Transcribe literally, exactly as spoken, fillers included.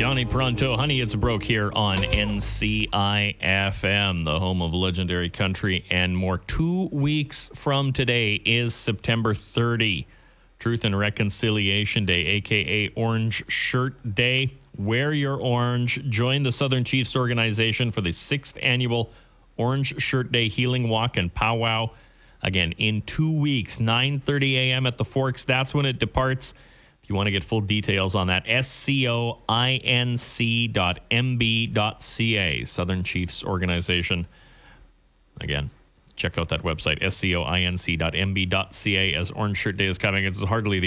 Johnny Pronto, Honey, It's Broke here on N C I F M, the home of legendary country and more. Two weeks from today is September thirtieth, Truth and Reconciliation Day, a k a. Orange Shirt Day. Wear your orange. Join the Southern Chiefs organization for the sixth annual Orange Shirt Day Healing Walk and Powwow. Again, in two weeks, nine thirty a.m. at the Forks. That's when it departs. If you want to get full details on that, S C O I N C dot M B dot C A, Southern Chiefs Organization. Again, check out that website, S C O I N C dot M B dot C A, as Orange Shirt Day is coming. It's hardly the